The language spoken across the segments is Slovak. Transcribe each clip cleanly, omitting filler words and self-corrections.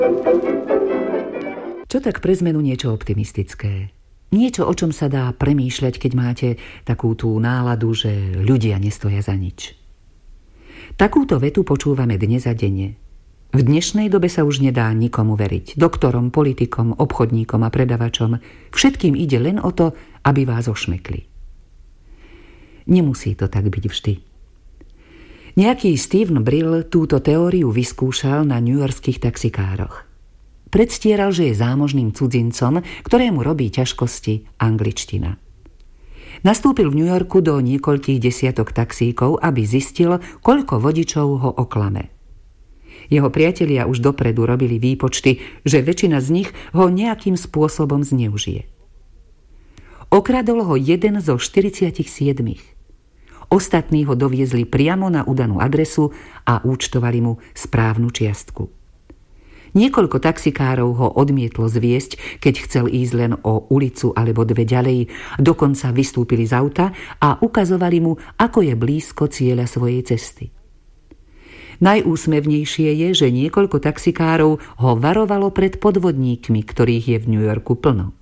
Čo tak pre zmenu niečo optimistické? Niečo, o čom sa dá premýšľať, keď máte takú tú náladu, že ľudia nestoja za nič. Takúto vetu počúvame dnes a denne. V dnešnej dobe sa už nedá nikomu veriť. Doktorom, politikom, obchodníkom a predavačom. Všetkým ide len o to, aby vás ošmekli. Nemusí to tak byť vždy. Nejaký Steven Brill túto teóriu vyskúšal na newyorských taxikároch. Predstieral, že je zámožným cudzincom, ktorému robí ťažkosti angličtina. Nastúpil v New Yorku do niekoľkých desiatok taxíkov, aby zistil, koľko vodičov ho oklame. Jeho priatelia už dopredu robili výpočty, že väčšina z nich ho nejakým spôsobom zneužije. Okradol ho jeden zo 47. Ostatní ho doviezli priamo na udanú adresu a účtovali mu správnu čiastku. Niekoľko taxikárov ho odmietlo zviesť, keď chcel ísť len o ulicu alebo dve ďalej, dokonca vystúpili z auta a ukazovali mu, ako je blízko cieľa svojej cesty. Najúsmevnejšie je, že niekoľko taxikárov ho varovalo pred podvodníkmi, ktorých je v New Yorku plno.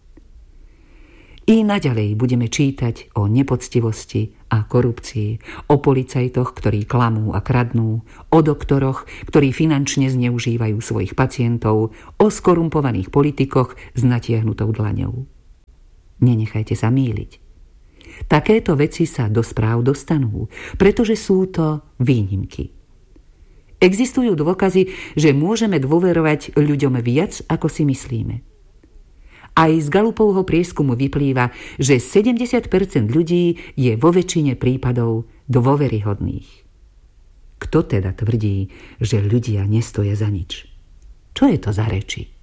I naďalej budeme čítať o nepoctivosti a korupcii, o policajtoch, ktorí klamú a kradnú, o doktoroch, ktorí finančne zneužívajú svojich pacientov, o skorumpovaných politikoch s natiahnutou dlaňou. Nenechajte sa mýliť. Takéto veci sa do správ dostanú, pretože sú to výnimky. Existujú dôkazy, že môžeme dôverovať ľuďom viac, ako si myslíme. Aj z Gallupovho prieskumu vyplýva, že 70% ľudí je vo väčšine prípadov dôveryhodných. Kto teda tvrdí, že ľudia nestoja za nič? Čo je to za reči?